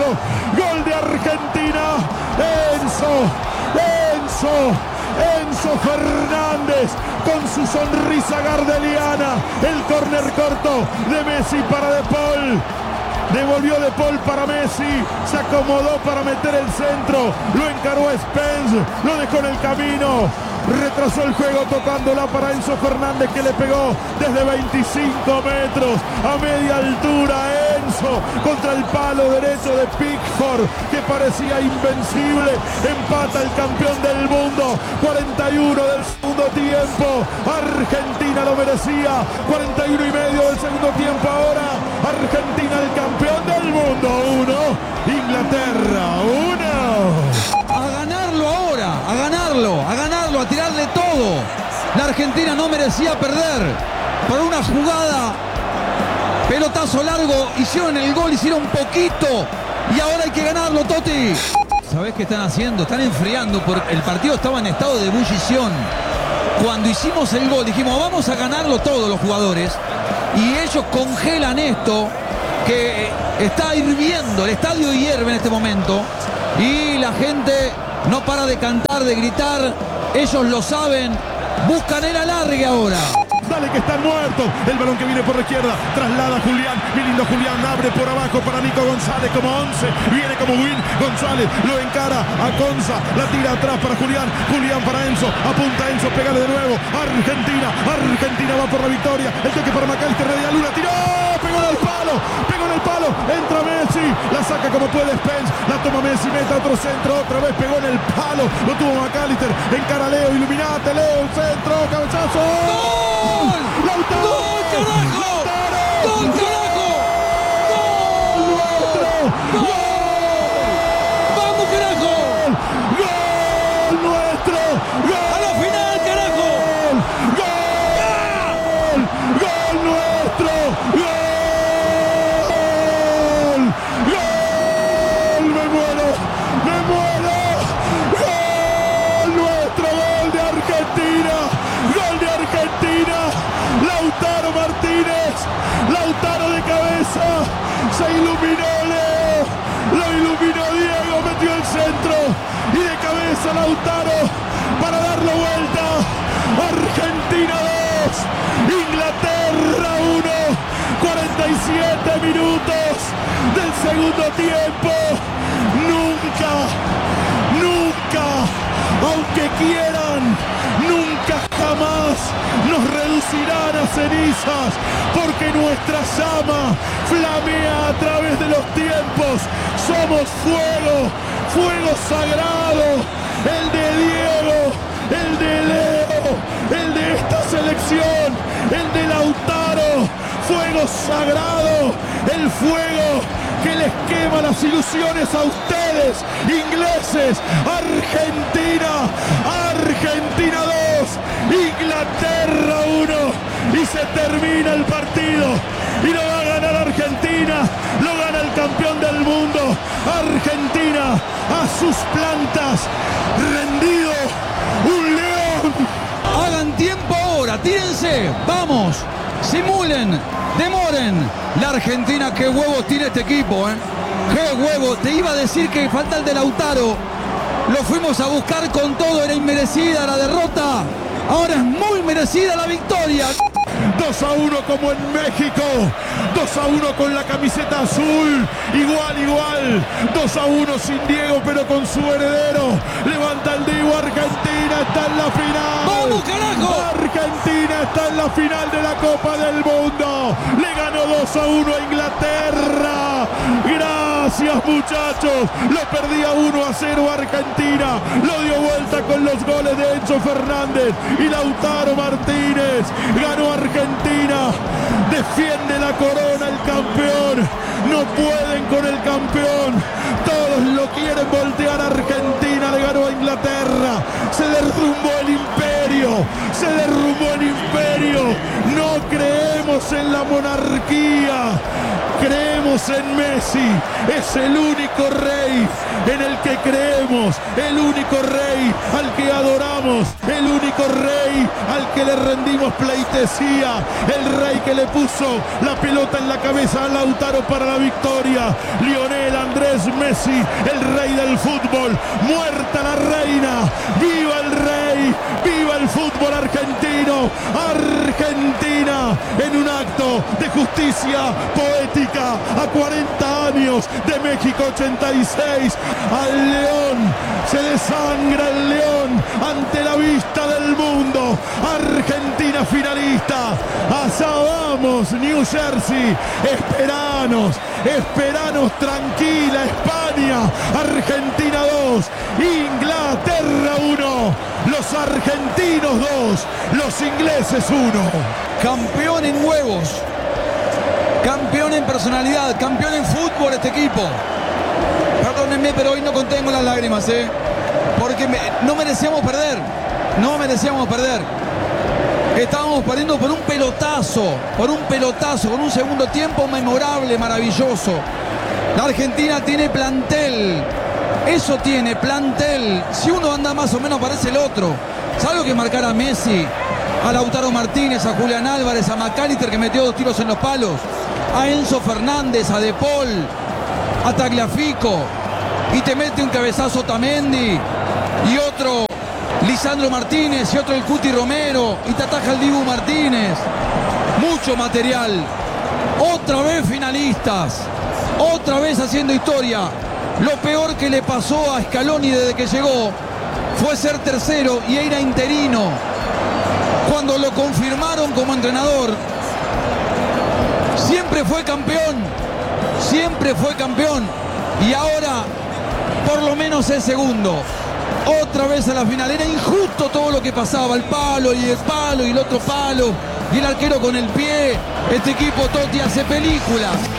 Gol de Argentina. Enzo Fernández con su sonrisa gardeliana. El córner corto de Messi para De Paul. Devolvió De Paul para Messi. Se acomodó para meter el centro. Lo encaró Spence. Lo dejó en el camino. Retrasó el juego tocándola para Enzo Fernández, que le pegó desde 25 metros a media altura. Enzo contra el palo derecho de Pickford, que parecía invencible. Empata el campeón del mundo. 41 del segundo tiempo. Argentina lo merecía. 41 y medio del segundo tiempo ahora. Argentina el campeón del mundo 1. Inglaterra 1. A ganarlo ahora, a ganarlo, a tirarle todo. La Argentina no merecía perder. Por una jugada, pelotazo largo, hicieron el gol, hicieron poquito. Y ahora hay que ganarlo, Totti. ¿Sabés qué están haciendo? Están enfriando, porque el partido estaba en estado de ebullición. Cuando hicimos el gol dijimos, vamos a ganarlo todos los jugadores. Y ellos congelan esto, que está hirviendo, el estadio hierve en este momento. Y la gente no para de cantar, de gritar. Ellos lo saben. Buscan el alargue ahora. Dale que están muertos. El balón que viene por la izquierda. Traslada Julián. Mi lindo Julián. Abre por abajo para Nico González como 11. Viene como Win. González lo encara a Conza. La tira atrás para Julián. Julián para Enzo. Apunta Enzo. Pégale de nuevo. Argentina. Argentina va por la victoria. El toque para McAllister. Media luna. Tiró. Pegó en el palo. Pegó en el palo. Entra Messi. La saca como puede Spence. La toma Messi. Mete otro centro. Otra vez pegó en el palo. Lo tuvo McAllister. Encara Leo. Iluminate. Leo. Centro. Cabezazo. ¡Gol! ¡Lautaro! ¡Gol, carajo! ¡Gol, carajo! ¡Gol nuestro! ¡Gol! ¡Vamos, carajo! ¡Gol nuestro! ¡Gol! ¡A la final, carajo! ¡Gol! ¡Gol nuestro! ¡Gol! ¡Gol! ¡Me muero! ¡Me muero! ¡Gol nuestro! ¡Gol de Argentina! ¡Gol de Argentina! Lautaro Martínez, Lautaro de cabeza, se iluminó Leo, lo iluminó Diego, metió el centro y de cabeza Lautaro para darlo vuelta. Argentina 2, Inglaterra 1, 47 minutos del segundo tiempo. Nunca, aunque quieran, nunca jamás nos reducirán a cenizas, porque nuestra llama flamea a través de los tiempos. Somos fuego, fuego sagrado, el de Diego, el de Leo, el de esta selección, el de Lautaro. Fuego sagrado, el fuego que les quema las ilusiones a ustedes, ingleses. Argentina 2, Inglaterra 1, y se termina el partido y lo va a ganar Argentina, lo gana el campeón del mundo. Argentina a sus plantas, rendido, un león. Hagan tiempo ahora, tírense, vamos, simulen, demoren. La Argentina, qué huevos tiene este equipo, qué huevo. Te iba a decir que falta el de Lautaro. Lo fuimos a buscar con todo, era inmerecida la derrota. Ahora es muy merecida la victoria. 2-1 como en México, 2-1 con la camiseta azul, igual, 2-1 sin Diego pero con su heredero. Levanta el Diego, Argentina está en la final. ¡Vamos, carajo! Argentina está en la final de la Copa del Mundo. Le ganó 2-1 a Inglaterra. Gracias, muchachos. Lo perdía 1-0 Argentina. Lo dio vuelta con los goles de Enzo Fernández y Lautaro Martínez. Ganó Argentina. Defiende la corona el campeón. No pueden con el campeón. Todos lo quieren voltear. Argentina le ganó a Inglaterra. Se derrumbó el imperio. Se derrumbó el imperio. No creemos en la monarquía. Creemos Creemos en Messi, es el único rey en el que creemos, el único rey al que adoramos, el único rey al que le rendimos pleitesía, el rey que le puso la pelota en la cabeza a Lautaro para la victoria. Lionel Andrés Messi, el rey del fútbol, muerta la reina, viva el rey, viva el fútbol argentino. Argentina en un acto de justicia poética a 40 años de México 86. Al león, se desangra el león ante la vista del mundo. Argentina finalista. Allá vamos, New Jersey. Esperanos tranquila España. Argentina 2, Inglaterra 1. Los argentinos 2, los ingleses 1. Campeón en huevos, campeón en personalidad, campeón en fútbol este equipo. Perdónenme, pero hoy no contengo las lágrimas, porque no merecíamos perder. Estábamos perdiendo por un pelotazo, con un segundo tiempo memorable, maravilloso. La Argentina tiene plantel, eso tiene, plantel. Si uno anda más o menos parece el otro. Salvo que marcar a Messi, a Lautaro Martínez, a Julián Álvarez, a McAllister, que metió 2 tiros en los palos, a Enzo Fernández, a De Paul, a Tagliafico, y te mete un cabezazo Otamendi, y otro Lisandro Martínez, y otro el Cuti Romero, y te ataja el Dibu Martínez. Mucho material. Otra vez finalistas, otra vez haciendo historia. Lo peor que le pasó a Scaloni desde que llegó fue ser tercero y era interino. Cuando lo confirmaron como entrenador, siempre fue campeón, y ahora por lo menos es segundo. Otra vez a la final, era injusto todo lo que pasaba, el palo y el otro palo, y el arquero con el pie. Este equipo, Totti, hace películas.